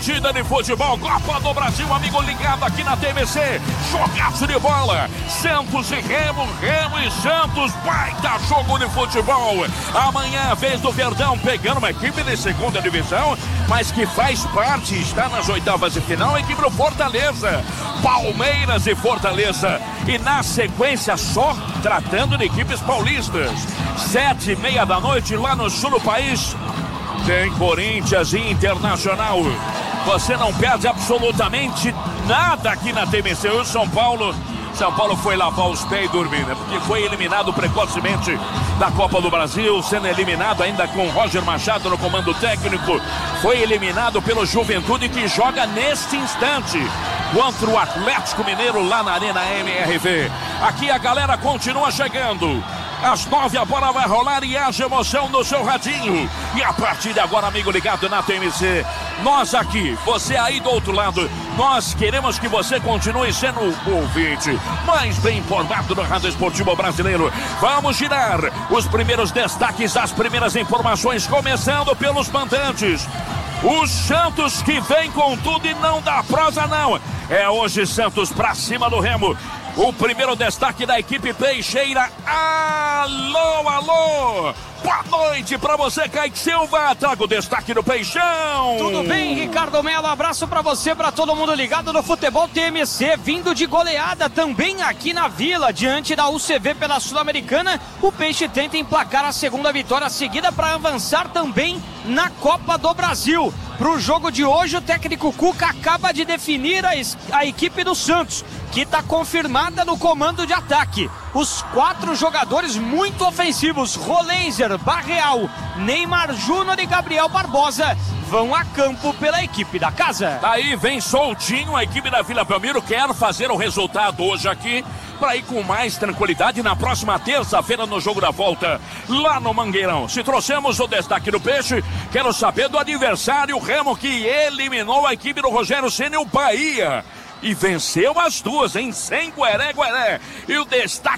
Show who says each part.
Speaker 1: partida de futebol, Copa do Brasil, amigo ligado aqui na TMC, jogaço de bola, Santos e Remo, Remo e Santos, baita jogo de futebol. Amanhã a vez do Verdão pegando uma equipe de segunda divisão, mas que faz parte, está nas oitavas de final, a equipe do Fortaleza, Palmeiras e Fortaleza, e na sequência só tratando de equipes paulistas, 7:30 da noite lá no sul do país, tem Corinthians e Internacional. Você não perde absolutamente nada aqui na TMC. O São Paulo foi lavar os pés e dormir, né? Porque foi eliminado precocemente da Copa do Brasil, sendo eliminado ainda com Roger Machado no comando técnico. Foi eliminado pelo Juventude, que joga neste instante contra o Atlético Mineiro lá na Arena MRV. Aqui a galera continua chegando. Às 9 a bola vai rolar e haja emoção no seu radinho. E a partir de agora, amigo ligado na TMC, nós aqui, você aí do outro lado, nós queremos que você continue sendo o ouvinte mais bem informado do Rádio Esportivo Brasileiro. Vamos girar os primeiros destaques, as primeiras informações, começando pelos mandantes. O Santos que vem com tudo e não dá prosa não. É hoje Santos pra cima do Remo. O primeiro destaque da equipe peixeira. Alô, alô! Boa noite pra você, Kaique Silva. Traga o destaque do Peixão.
Speaker 2: Tudo bem, Ricardo Melo? Abraço pra você, pra todo mundo ligado no futebol TMC. Vindo de goleada também aqui na Vila, diante da UCV pela Sul-Americana. O Peixe tenta emplacar a segunda vitória seguida para avançar também na Copa do Brasil. Pro jogo de hoje, o técnico Cuca acaba de definir a equipe do Santos, que está confirmada no comando de ataque. Os 4 jogadores muito ofensivos, Roleiser, Barreal, Neymar Júnior e Gabriel Barbosa, vão a campo pela equipe da casa.
Speaker 1: Daí vem soltinho, a equipe da Vila Belmiro quer fazer o resultado hoje aqui, para ir com mais tranquilidade na próxima terça-feira no jogo da volta, lá no Mangueirão. Se trouxemos o destaque do Peixe, quero saber do adversário, Remo, que eliminou a equipe do Rogério Ceni, o Bahia. E venceu as duas, hein? Sem gueré. E o destaque